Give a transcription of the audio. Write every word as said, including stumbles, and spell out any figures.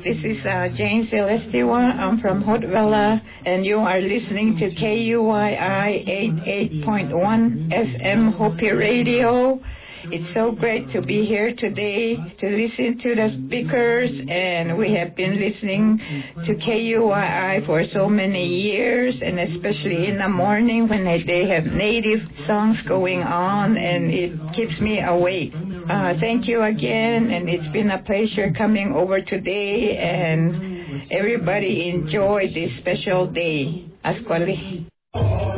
This is uh, Jane Celestia. I'm from Hot Villa, and you are listening to K U Y I eighty-eight point one F M Hopi Radio. It's so great to be here today to listen to the speakers, and we have been listening to K U Y I for so many years, and especially in the morning when they have native songs going on, and it keeps me awake. Uh, thank you again, and it's been a pleasure coming over today, and everybody enjoy this special day. Asquali.